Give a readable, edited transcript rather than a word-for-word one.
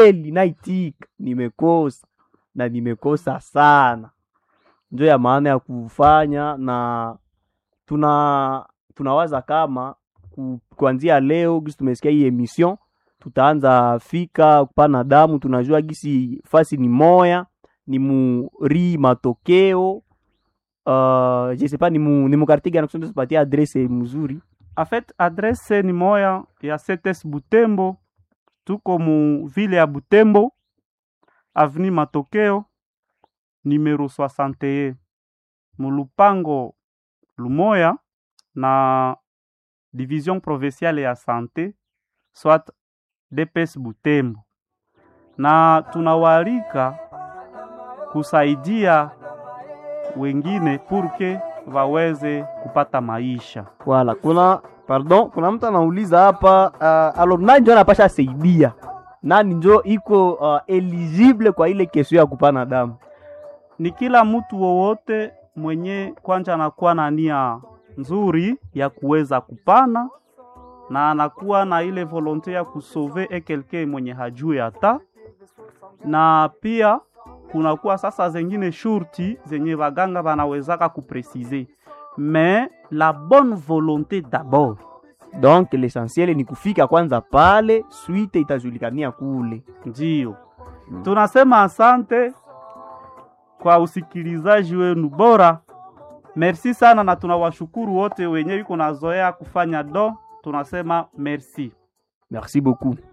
kweli naitika, nimekosa na nimekosa sana. Ndio ya maana ya kufanya, na tunawaza kama kuanzia leo gisi tumesikia hii emission tutaanza fika kupana damu. Tunajua gisi fasi ni moya, ni muri matokeo. Je sais pas ni mu quartier gani kusonde tupatie adresse mzuri. En fait adresse ni moya ya CTS Butembo, tuko mu ville ya Butembo, avenue Matokeo numero 61 mulupango lumoya na division provinciale ya santé soit DPS Butembo, na tunawalika kusaidia wengine purke waweze kupata maisha. Wala kuna mtu anauliza hapa alors nani ndio anapasha saidia, nani ndio iko eligible kwa ile kesho ya kupana damu? Ni kila mtu wowote mwenye kwanza anakuwa na nia nzuri ya kuweza kupana na anakuwa na ile volonte ya kusauver quelqu'un mwenye hajui hata, na pia kunakuwa sasa zengine shurti zenye waganga wanawezaka kupresize, mais la bonne volonté d'abord. Donc l'essentiel ni kufika kwanza pale, suite itajulikania kule. Ndio tunasema asante kwa usikilizaji wenu bora. Merci sana, na tunawashukuru wote wenye wiko nazoea kufanya do. Tunasema merci. Merci beaucoup.